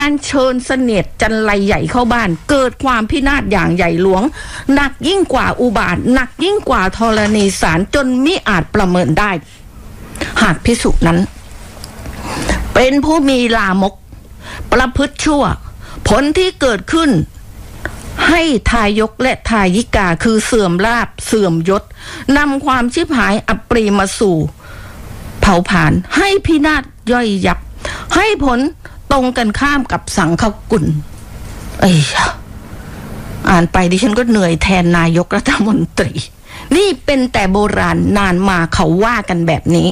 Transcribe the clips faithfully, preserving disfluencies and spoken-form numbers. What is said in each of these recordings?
การเชิญเสนียดจันไรใหญ่เข้าบ้านเกิดความพินาศอย่างใหญ่หลวงหนักยิ่งกว่าอุบาทหนักยิ่งกว่าธรณีสารจนมิอาจประเมินได้หากภิกษุนั้นเป็นผู้มีลามกประพฤติชั่วผลที่เกิดขึ้นให้ทายกและทายิกาคือเสื่อมลาภเสื่อมยศนำความชิบหายอัปรีมาสู่เผาผลาญให้พินาศย่อยยับให้ผลตรงกันข้ามกับสังฆกุลเอ้ยอ่านไปดิฉันก็เหนื่อยแทนนายกรัฐมนตรีนี่เป็นแต่โบราณนานมาเขาว่ากันแบบนี้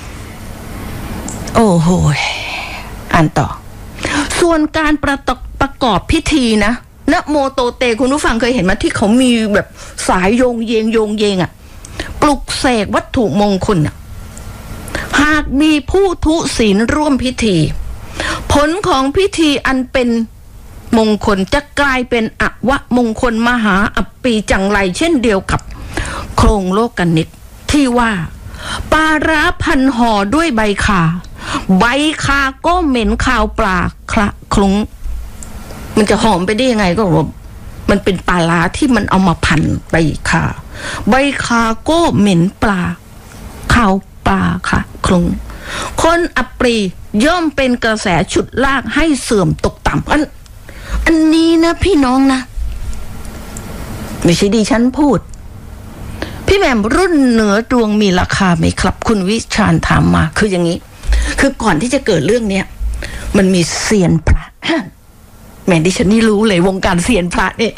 โอ้โหอ่านต่อส่วนการประตประกอบพิธีนะนะโมโตเตคุณผู้ฟังเคยเห็นไหมที่เขามีแบบสายโยงเยงโยงเยงอ่ะปลุกเสกวัตถุมงคลอ่ะหากมีผู้ทุศีลร่วมพิธีผลของพิธีอันเป็นมงคลจะกลายเป็นอวมงคลมหาอัปปีจังไรเช่นเดียวกับโครงโลกนิตที่ว่าปลาร้าพันห่อด้วยใบคาใบคาก็เหม็นคาวปลาคละคลุ้งมันจะหอมไปได้ยังไงก็บอกมันเป็นปลาร้าที่มันเอามาพันใบคาใบคาก็เหม็นปลาคาวปลาค่ะคลุ้งคนอัปรีย่อมเป็นกระแสฉุดลากให้เสื่อมตกต่ำอันอันนี้นะพี่น้องนะไม่ใช่ดิฉันพูดพี่แหม่มรุ่นเหนือดวงมีราคาไหมครับคุณวิชาญถามมาคืออย่างนี้คือก่อนที่จะเกิดเรื่องเนี้ยมันมีเซียนพระแหม่ดิฉันนี่รู้เลยวงการเซียนพระเนี่ย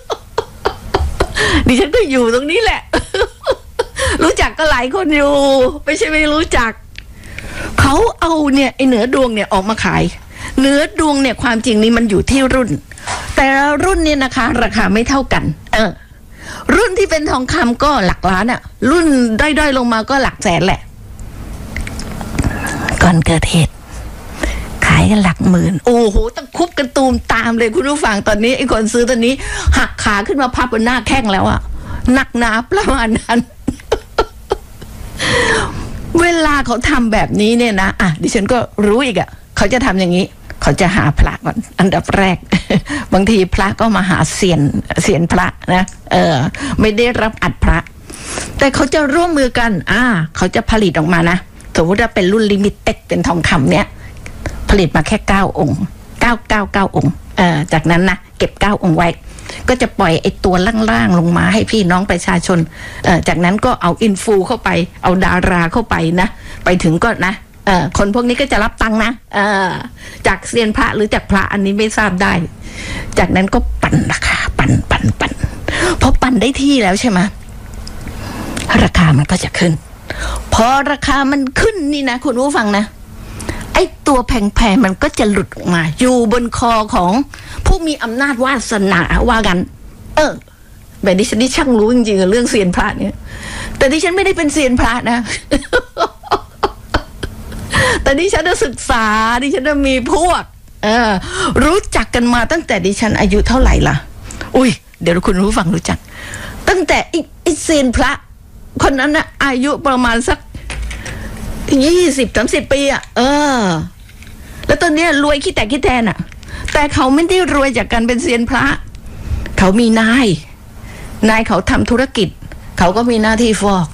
ดิฉันก็อยู่ตรงนี้แหละ รู้จักก็หลายคนอยู่ไม่ใช่ไม่รู้จักเขาเอาเนี่ยไอเหนือดวงเนี่ยออกมาขายเหนือดวงเนี่ยความจริงนี่มันอยู่ที่รุ่นแต่รุ่นเนี่ยนะคะราคาไม่เท่ากันเออรุ่นที่เป็นทองคำก็หลักล้านอะรุ่นด้อยๆลงมาก็หลักแสนแหละก่อนเกิดเหตุขายกันหลักหมื่นโอ้โหต้องคุบกันตูมตามเลยคุณผู้ฟังตอนนี้ไอ้คนซื้อตอนนี้หักขาขึ้นมาพับบนหน้าแข้งแล้วอะหนักหนาประมาณนั้น เวลาเขาทำแบบนี้เนี่ยนะอ่ะดิฉันก็รู้อีกอะเขาจะทำอย่างนี้เขาจะหาพระก่อนอันดับแรก บางทีพระก็มาหาเสียนเสียนพระนะเออไม่ได้รับอัดพระแต่เขาจะร่วมมือกันอ่าเขาจะผลิตออกมานะสมมติว่าเป็นรุ่นลิมิเต็ดเป็นทองคำเนี้ยผลิตมาแค่เก้าองค์เก้าเก้าเก้าองค์เอ่อจากนั้นนะเก็บเก้าองค์ไว้ก็จะปล่อยไอ้ตัวล่างๆลงมาให้พี่น้องประชาชนเอ่อจากนั้นก็เอาอินฟูเข้าไปเอาดาราเข้าไปนะไปถึงก็นะเอ่อคนพวกนี้ก็จะรับตังค์นะเอ่อจากเซียนพระหรือจากพระอันนี้ไม่ทราบได้จากนั้นก็ปั่นราคาปั่นปั่นปั่นพอปั่นได้ที่แล้วใช่ไหมราคามันก็จะขึ้นพอราคามันขึ้นนี่นะคุณผู้ฟังนะไอ้ตัวแพงๆมันก็จะหลุดออกมาอยู่บนคอของผู้มีอำนาจวาสนาว่ากันเออแบบดิฉันนี่ช่างรู้จริงๆเรื่องเซียนพระเนี่ยแต่ดิฉันไม่ได้เป็นเซียนพระนะ แต่ดิฉันได้ศึกษาดิฉันได้มีพวกเออรู้จักกันมาตั้งแต่ดิฉันอายุเท่าไหร่ล่ะอุ้ยเดี๋ยวคุณผู้ฟังรู้จักตั้งแต่ไอ้เซียนพระคนนั้นนะอายุประมาณสักยี่สิบสามสิบปีอ่ะเออแล้วตอนนี้รวยขี้แต่ขี้แทนอ่ะแต่เขาไม่ได้รวยจากการเป็นเซียนพระเขามีนายนายเขาทำธุรกิจเขาก็มีหน้าที่ฟอก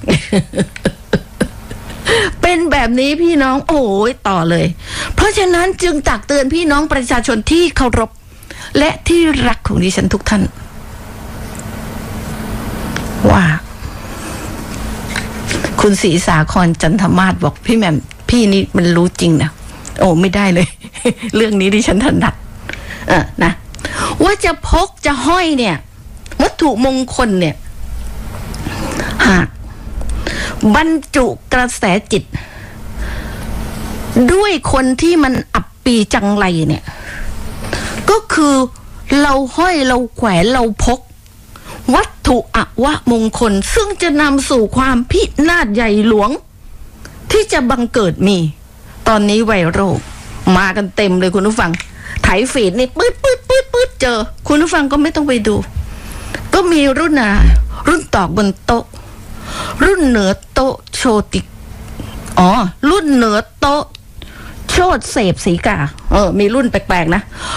เป็นแบบนี้พี่น้องโอ้ยต่อเลยเพราะฉะนั้นจึงตักเตือนพี่น้องประชาชนที่เคารพและที่รักของดิฉันทุกท่านว่าคุณศรีสาครจันทมาศบอกพี่แหม่มพี่นี่มันรู้จริงนะโอ้ไม่ได้เลย เรื่องนี้ดิฉันถนัดเออนะว่าจะพกจะห้อยเนี่ยวัตถุมงคลเนี่ยหากบรรจุกระแสจิตด้วยคนที่มันอับปีจังไรเนี่ยก็คือเราห้อยเราแขวนเราพกวัตถุอวมงคลซึ่งจะนำสู่ความพินาศใหญ่หลวงที่จะบังเกิดมีตอนนี้ไวรัลมากันเต็มเลยคุณผู้ฟังไถฟีดนี่ปื๊ดปื๊ดปื๊ดปื๊ดเจอคุณผู้ฟังก็ไม่ต้องไปดูก็มีรุ่นอะรุ่นตอกบนโต๊ะรุ่นเหนือโต๊ะโชติอ๋อรุ่นเหนือโต๊ะโชติเสพสีกาเออมีรุ่นแปลกๆนะ